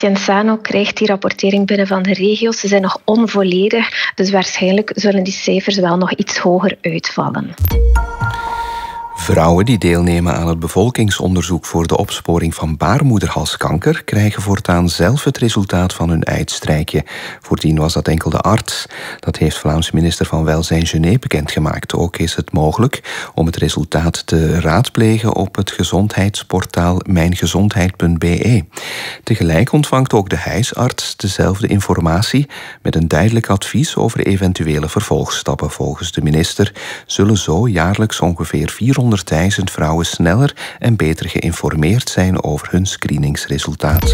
Cienzano krijgt die rapportering binnen van de regio's. Ze zijn nog onvolledig, dus waarschijnlijk zullen die cijfers wel nog iets hoger uitvallen. Vrouwen die deelnemen aan het bevolkingsonderzoek voor de opsporing van baarmoederhalskanker krijgen voortaan zelf het resultaat van hun eidstrijkje. Voordien was dat enkel de arts. Dat heeft Vlaamse minister van Welzijn Genet bekendgemaakt. Ook is het mogelijk om het resultaat te raadplegen op het gezondheidsportaal mijngezondheid.be. Tegelijk ontvangt ook de huisarts dezelfde informatie met een duidelijk advies over eventuele vervolgstappen. Volgens de minister zullen zo jaarlijks ongeveer 400.000 vrouwen sneller en beter geïnformeerd zijn over hun screeningsresultaat.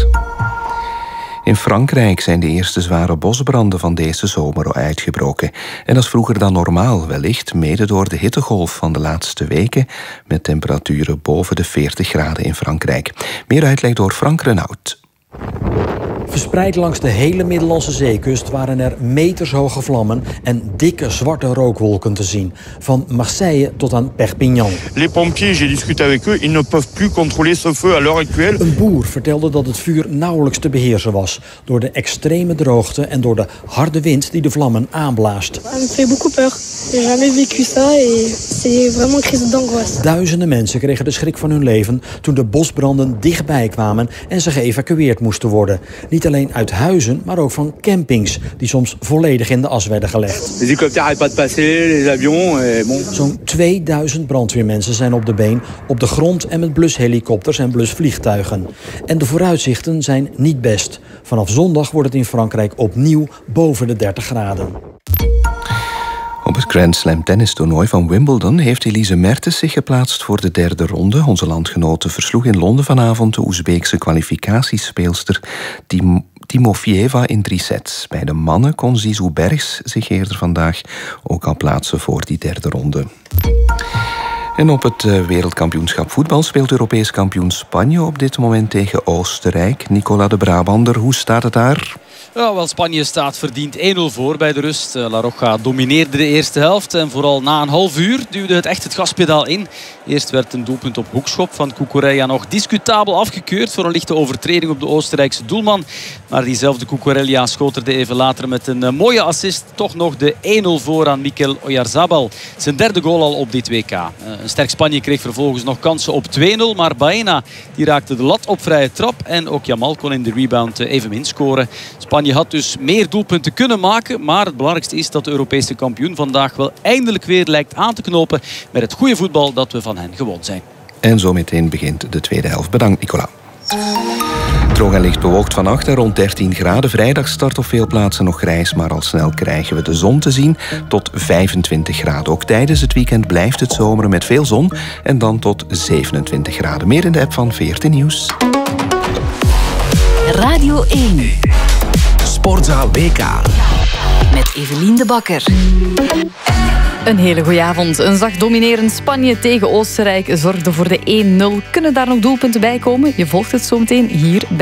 In Frankrijk zijn de eerste zware bosbranden van deze zomer uitgebroken. En dat is vroeger dan normaal, wellicht mede door de hittegolf van de laatste weken, met temperaturen boven de 40 graden in Frankrijk. Meer uitleg door Frank Renaud. Verspreid langs de hele Middellandse zeekust waren er metershoge vlammen en dikke zwarte rookwolken te zien. Van Marseille tot aan Perpignan. Les pompiers, j'ai discuté avec eux, ils ne peuvent plus contrôler ce feu à l'heure actuelle. Een boer vertelde dat het vuur nauwelijks te beheersen was door de extreme droogte en door de harde wind die de vlammen aanblaast. Ça me fait beaucoup peur. J'ai jamais vécu ça et c'est vraiment une crise d'angoisse. Duizenden mensen kregen de schrik van hun leven toen de bosbranden dichtbij kwamen en ze geëvacueerd moesten worden. Niet alleen uit huizen, maar ook van campings die soms volledig in de as werden gelegd. Les hélicoptères arrêtent pas de passer, les avions, bon. Zo'n 2000 brandweermensen zijn op de been, op de grond en met blushelikopters en blusvliegtuigen. En de vooruitzichten zijn niet best. Vanaf zondag wordt het in Frankrijk opnieuw boven de 30 graden. Op het Grand Slam tennistoernooi van Wimbledon heeft Elise Mertens zich geplaatst voor de derde ronde. Onze landgenote versloeg in Londen vanavond de Oezbeekse kwalificatiespeelster Timofeeva in 3 sets. Bij de mannen kon Zizou Bergs zich eerder vandaag ook al plaatsen voor die derde ronde. En op het wereldkampioenschap voetbal speelt Europees kampioen Spanje op dit moment tegen Oostenrijk. Nicola de Brabander, hoe staat het daar? Ja, wel, Spanje staat verdiend 1-0 voor bij de rust. La Roja domineerde de eerste helft en vooral na een half uur duwde het echt het gaspedaal in. Eerst werd een doelpunt op hoekschop van Cucurella nog discutabel afgekeurd voor een lichte overtreding op de Oostenrijkse doelman. Maar diezelfde Cucurella schoot er even later met een mooie assist toch nog de 1-0 voor aan Mikel Oyarzabal. Zijn derde goal al op dit WK. Een sterk Spanje kreeg vervolgens nog kansen op 2-0, maar Baena die raakte de lat op vrije trap en ook Jamal kon in de rebound evenmin scoren. Spanje had dus meer doelpunten kunnen maken, maar het belangrijkste is dat de Europese kampioen vandaag wel eindelijk weer lijkt aan te knopen met het goede voetbal dat we van hen gewoon zijn. En zo meteen begint de tweede helft. Bedankt, Nicola. Droog en licht bewolkt vannacht en rond 13 graden. Vrijdag start op veel plaatsen nog grijs, maar al snel krijgen we de zon te zien tot 25 graden. Ook tijdens het weekend blijft het zomeren met veel zon en dan tot 27 graden. Meer in de app van VRT Nieuws. Radio 1. Sportzaal WK. Met Evelien de Bakker. Een hele goeie avond. Een zacht dominerend Spanje tegen Oostenrijk zorgde voor de 1-0. Kunnen daar nog doelpunten bij komen? Je volgt het zo meteen hier bij